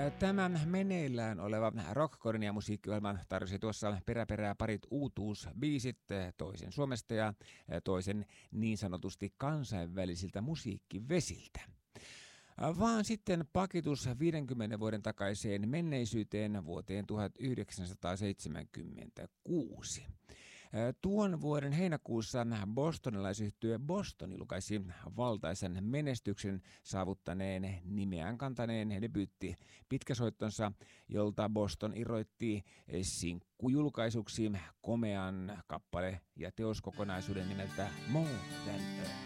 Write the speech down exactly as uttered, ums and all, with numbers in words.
Tämä meneillään oleva Rockkorin ja musiikkiohjelma tarjosi tuossa peräperää parit uutuusbiisit, toisen Suomesta ja toisen niin sanotusti kansainvälisiltä musiikkivesiltä. Vaan sitten pakitus viidenkymmenen vuoden takaiseen menneisyyteen vuoteen tuhatyhdeksänsataaseitsemänkymmentäkuusi. Tuon vuoden heinäkuussa bostonilaisyhtye Boston julkaisi valtaisen menestyksen saavuttaneen nimeään kantaneen debyytti pitkäsoittonsa, jolta Boston irroitti sinkkujulkaisuksi komean kappale- ja teoskokonaisuuden nimeltä More Than Earth.